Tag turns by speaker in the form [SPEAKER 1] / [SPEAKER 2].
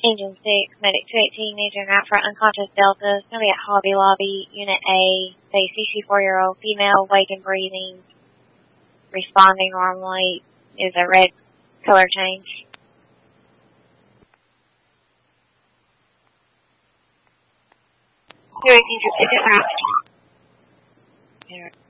[SPEAKER 1] Engine 6, Medic 218, needs to out for unconscious Delta. It's going to be at Hobby Lobby, Unit A. Say 64-year-old female, awake and breathing, responding normally, is a red color change. 218, just pick it out.